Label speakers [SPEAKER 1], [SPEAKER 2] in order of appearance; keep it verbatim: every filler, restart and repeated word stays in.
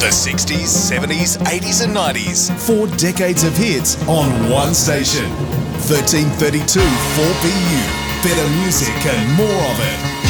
[SPEAKER 1] The sixties, seventies, eighties and nineties.
[SPEAKER 2] Four decades of hits on one station. thirteen thirty-two four B U. Better music and more of it.